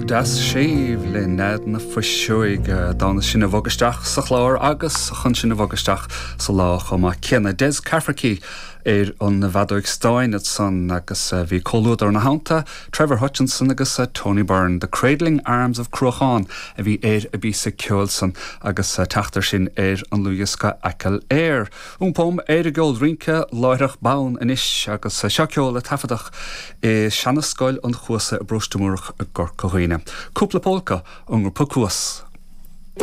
Das séh le net na fisiúig dána sinna bhagasteach sa chlár agus chun sinna bhagasteach sa lá chuma cena Des Cafarchy an na bhadóig Stein san agus bhí colúdar na hánta Trevor Hutchinson agus Tony Byrne, The Cradling Arms of Cruachan a bhí a bí sa ceolsan agus teachtar sin an luúiasca acail Úmpóm a ggóil rince láireach bán inis agus seaceol a tafadach seanna scoil an chuasa a brostamúrach a gur coghine. Cúpla pólca an gur pucuas